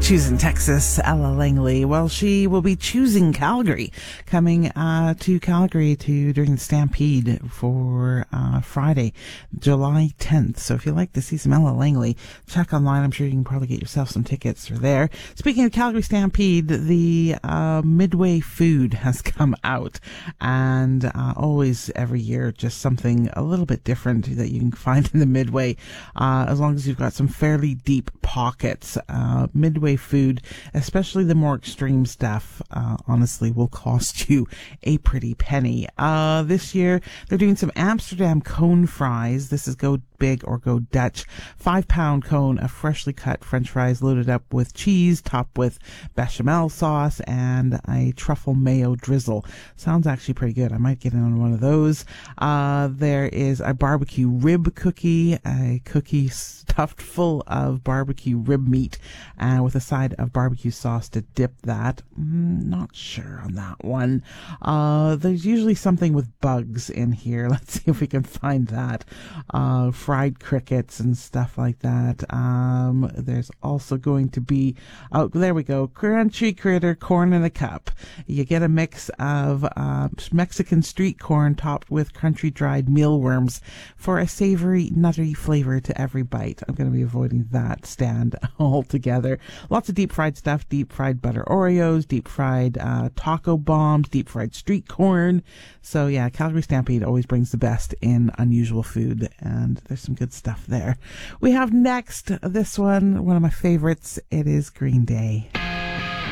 choosing Texas, Ella Langley. Well, she will be choosing Calgary, coming to Calgary during the Stampede for Friday, July 10th. So if you'd like to see some Ella Langley, check online. I'm sure you can probably get yourself some tickets for there. Speaking of Calgary Stampede, the Midway food has come out, and always every year just something a little bit different that you can find in the Midway, as long as you've got some fairly deep pockets. Midway food, especially the more extreme stuff, honestly will cost you a pretty penny. This year they're doing some Amsterdam cone fries. This is Go Big or Go Dutch. 5-pound cone of freshly cut French fries loaded up with cheese, topped with bechamel sauce and a truffle mayo drizzle. Sounds actually pretty good. I might get in on one of those. There is a barbecue rib cookie, a cookie stuffed full of barbecue rib meat with a side of barbecue sauce to dip that. Not sure on that one. There's usually something with bugs in here. Let's see if we can find that. Fried crickets and stuff like that. There's also going to be, oh, there we go, crunchy critter corn in a cup. You get a mix of Mexican street corn topped with crunchy dried mealworms for a savory, nutty flavor to every bite. I'm going to be avoiding that stand altogether. Lots of deep fried stuff, deep fried butter Oreos, deep fried taco bombs, deep fried street corn. So yeah, Calgary Stampede always brings the best in unusual food, and there's some good stuff there. We have next this one of my favorites. It is Green Day.